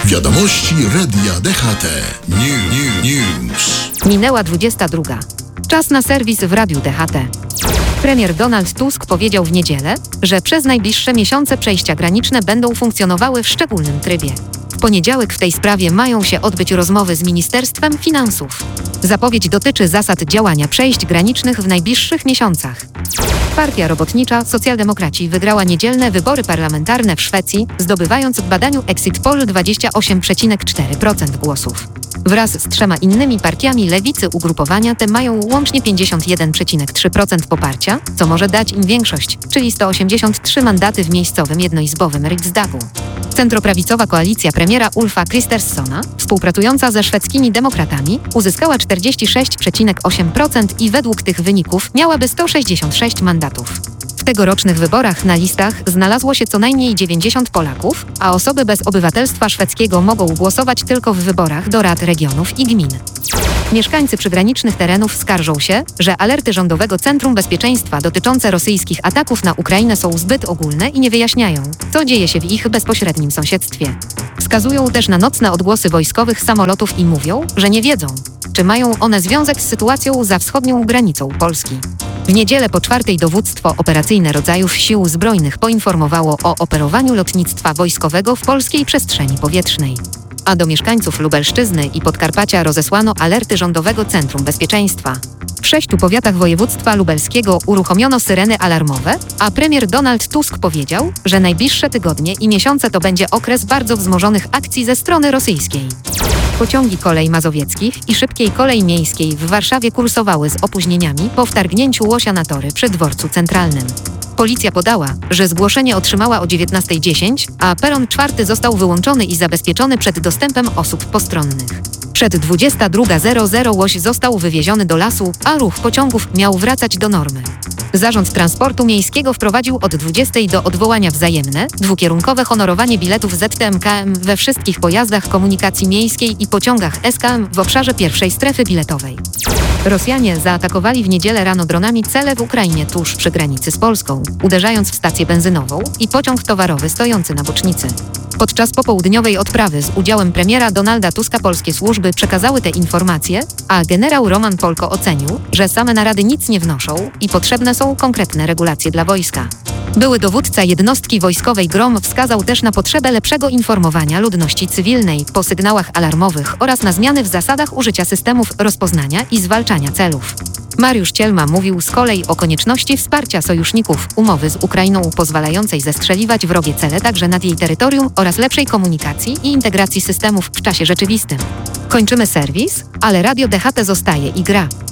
Wiadomości Radia DHT. News. Minęła 22. Czas na serwis w Radiu DHT. Premier Donald Tusk powiedział w niedzielę, że przez najbliższe miesiące przejścia graniczne będą funkcjonowały w szczególnym trybie. W poniedziałek w tej sprawie mają się odbyć rozmowy z Ministerstwem Finansów. Zapowiedź dotyczy zasad działania przejść granicznych w najbliższych miesiącach. Partia Robotnicza Socjaldemokraci wygrała niedzielne wybory parlamentarne w Szwecji, zdobywając w badaniu Exit Poll 28,4% głosów. Wraz z 3 innymi partiami lewicy ugrupowania te mają łącznie 51,3% poparcia, co może dać im większość, czyli 183 mandaty w miejscowym jednoizbowym Riksdagu. Centroprawicowa koalicja premiera Ulfa Kristerssona, współpracująca ze szwedzkimi demokratami, uzyskała 46,8% i według tych wyników miałaby 166 mandatów. W tegorocznych wyborach na listach znalazło się co najmniej 90 Polaków, a osoby bez obywatelstwa szwedzkiego mogą głosować tylko w wyborach do rad regionów i gmin. Mieszkańcy przygranicznych terenów skarżą się, że alerty Rządowego Centrum Bezpieczeństwa dotyczące rosyjskich ataków na Ukrainę są zbyt ogólne i nie wyjaśniają, co dzieje się w ich bezpośrednim sąsiedztwie. Wskazują też na nocne odgłosy wojskowych samolotów i mówią, że nie wiedzą, czy mają one związek z sytuacją za wschodnią granicą Polski. W niedzielę po 4 Dowództwo Operacyjne Rodzajów Sił Zbrojnych poinformowało o operowaniu lotnictwa wojskowego w polskiej przestrzeni powietrznej. A do mieszkańców Lubelszczyzny i Podkarpacia rozesłano alerty Rządowego Centrum Bezpieczeństwa. W 6 powiatach województwa lubelskiego uruchomiono syreny alarmowe, a premier Donald Tusk powiedział, że najbliższe tygodnie i miesiące to będzie okres bardzo wzmożonych akcji ze strony rosyjskiej. Pociągi kolei mazowieckich i szybkiej kolei miejskiej w Warszawie kursowały z opóźnieniami po wtargnięciu łosia na tory przy dworcu centralnym. Policja podała, że zgłoszenie otrzymała o 19:10, a peron 4 został wyłączony i zabezpieczony przed dostępem osób postronnych. Przed 22:00 łoś został wywieziony do lasu, a ruch pociągów miał wracać do normy. Zarząd Transportu Miejskiego wprowadził od 20:00 do odwołania wzajemne, dwukierunkowe honorowanie biletów ZTM-KM we wszystkich pojazdach komunikacji miejskiej i pociągach SKM w obszarze pierwszej strefy biletowej. Rosjanie zaatakowali w niedzielę rano dronami cele w Ukrainie tuż przy granicy z Polską, uderzając w stację benzynową i pociąg towarowy stojący na bocznicy. Podczas popołudniowej odprawy z udziałem premiera Donalda Tuska polskie służby przekazały te informacje, a generał Roman Polko ocenił, że same narady nic nie wnoszą i potrzebne są konkretne regulacje dla wojska. Były dowódca jednostki wojskowej GROM wskazał też na potrzebę lepszego informowania ludności cywilnej po sygnałach alarmowych oraz na zmiany w zasadach użycia systemów rozpoznania i zwalczania celów. Mariusz Cielma mówił z kolei o konieczności wsparcia sojuszników umowy z Ukrainą pozwalającej zestrzeliwać wrogie cele także nad jej terytorium oraz lepszej komunikacji i integracji systemów w czasie rzeczywistym. Kończymy serwis, ale Radio DHT zostaje i gra.